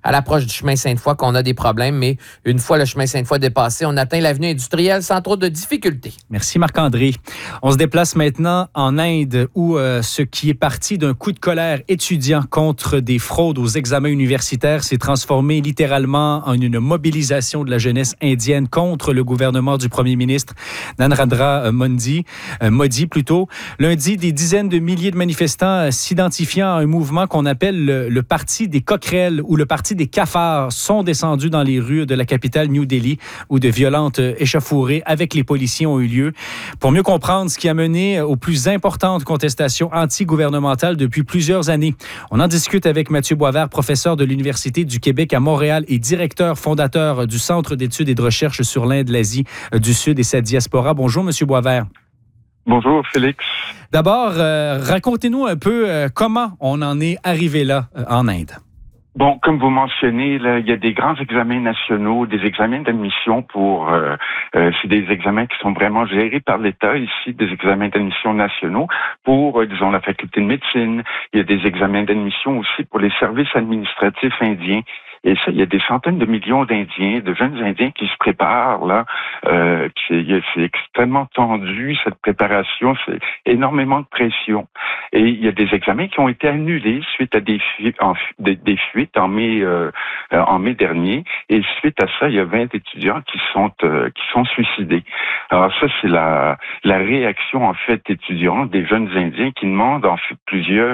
à l'approche du chemin Sainte-Foy qu'on a des problèmes, mais une fois le chemin Sainte-Foy dépassé, on atteint l'avenue industrielle sans trop de difficultés. Merci Marc-André. On se déplace maintenant en Inde où ce qui est parti d'un coup de colère étudiant contre des fraudes aux examens universitaires s'est transformé littéralement en une mobilisation de la jeunesse indienne contre le gouvernement du premier ministre Narendra Modi. Lundi, des dizaines de milliers de manifestants s'identifiant à un mouvement qu'on appelle le Parti des coquerelles ou le Parti des cafards sont descendus dans les rues de la capitale New Delhi où de violentes échauffourées avec les policiers ont eu lieu. Pour mieux comprendre ce qui a mené aux plus importantes contestations anti-gouvernementales depuis plusieurs années, on en discute avec Mathieu Boisvert, professeur de l'Université du Québec à Montréal et directeur fondateur du Centre d'études et de recherche sur l'Inde, l'Asie du Sud et sa diaspora. Bonjour, Monsieur Boisvert. Bonjour, Félix. D'abord, racontez-nous un peu comment on en est arrivé là en Inde. Bon, comme vous mentionnez, là, il y a des grands examens nationaux, des examens d'admission pour... c'est des examens qui sont vraiment gérés par l'État ici, des examens d'admission nationaux pour, disons, la faculté de médecine. Il y a des examens d'admission aussi pour les services administratifs indiens. Et ça, il y a des centaines de millions d'Indiens, de jeunes Indiens qui se préparent, là. C'est extrêmement tendu, cette préparation. C'est énormément de pression. Et il y a des examens qui ont été annulés suite à des fuites en mai dernier. Et suite à ça, il y a 20 étudiants qui sont suicidés. Alors ça, c'est la réaction, en fait, étudiante des jeunes Indiens qui demandent, en fait,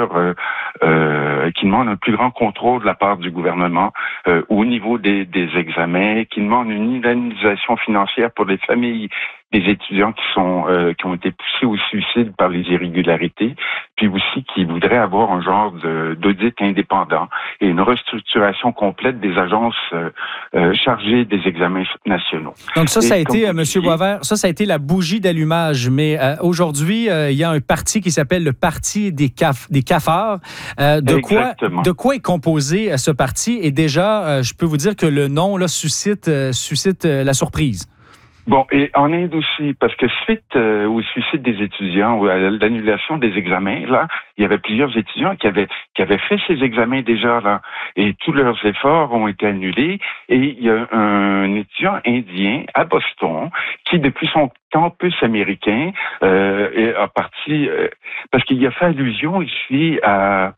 qui demandent un plus grand contrôle de la part du gouvernement au niveau des examens, qui demandent une indemnisation financière pour les familles des étudiants qui ont été poussés au suicide par les irrégularités, puis aussi qui voudraient avoir un genre d'audit indépendant et une restructuration complète des agences chargées des examens nationaux. Donc ça a été, Monsieur Boisvert, ça a été la bougie d'allumage, mais aujourd'hui, il y a un parti qui s'appelle le Parti des cafards. De quoi est composé ce parti? Et déjà, je peux vous dire que le nom là suscite la surprise. Bon, et en Inde aussi, parce que suite au suicide des étudiants ou à l'annulation des examens, là, il y avait plusieurs étudiants qui avaient fait ces examens déjà, là, et tous leurs efforts ont été annulés. Et il y a un étudiant indien à Boston qui, depuis son campus américain, a parti parce qu'il y a fait allusion ici à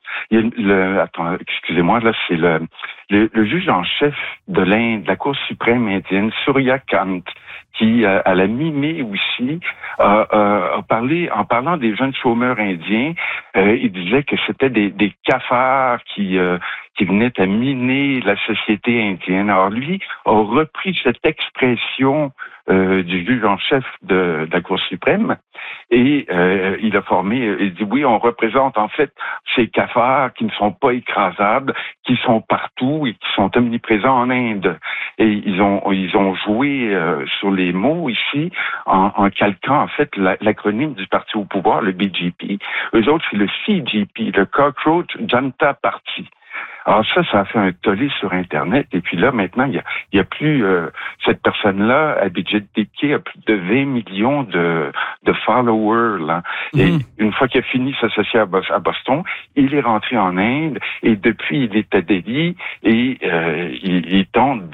excusez-moi, là, c'est le juge en chef de l'Inde, de la Cour suprême indienne, Surya Kant, qui, à la mi-mai aussi, a parlé, en parlant des jeunes chômeurs indiens, il disait que c'était des cafards qui venaient à miner la société indienne. Alors lui a repris cette expression du juge en chef de la Cour suprême et il dit oui, on représente en fait ces cafards qui ne sont pas écrasables, qui sont partout et qui sont omniprésents en Inde. Et ils ont joué sur les mots ici en calquant en fait l'acronyme du parti au pouvoir, le BJP. Eux autres, c'est le CJP, le Cockroach Janta Party. Alors ça a fait un tollé sur Internet. Et puis là, maintenant, il y a plus... cette personne-là, Abhijit a plus de 20 millions de followers. Là. Et une fois qu'il a fini s'associer à Boston, il est rentré en Inde. Et depuis, il est à Delhi. Et il tente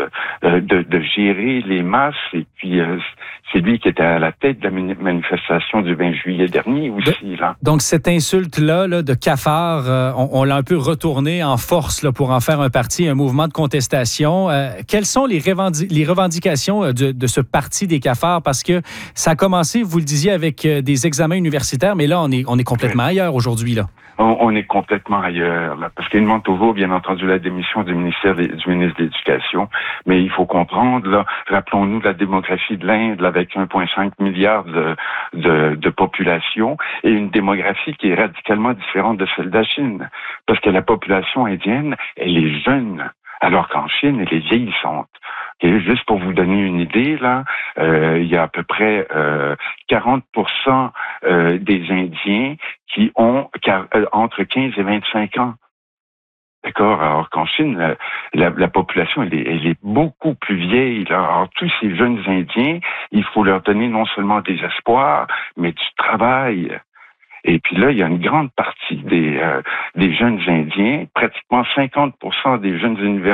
de gérer les masses. Et puis, c'est lui qui était à la tête de la manifestation du 20 juillet dernier aussi. Là. Donc, cette insulte-là de cafard, on l'a un peu retournée en force là, pour en faire un parti, un mouvement de contestation. Quelles sont les revendications de ce parti des cafards? Parce que ça a commencé, vous le disiez, avec des examens universitaires, mais là, on est complètement ailleurs aujourd'hui. Là. On est complètement ailleurs, là, parce qu'il demande toujours, bien entendu, la démission du ministre de l'Éducation. Mais il faut comprendre, là, rappelons-nous la démographie de l'Inde, là, avec 1,5 milliard de population, et une démographie qui est radicalement différente de celle de la Chine. Parce que la population indienne, elle est jeune, alors qu'en Chine, elle est vieillissante. Et juste pour vous donner une idée, là, il y a à peu près 40% des Indiens qui ont entre 15 et 25 ans. D'accord? Alors qu'en Chine, la population, elle est beaucoup plus vieille. Là. Alors, tous ces jeunes Indiens, il faut leur donner non seulement des espoirs, mais du travail. Et puis là, il y a une grande partie des jeunes Indiens, pratiquement 50% des jeunes universitaires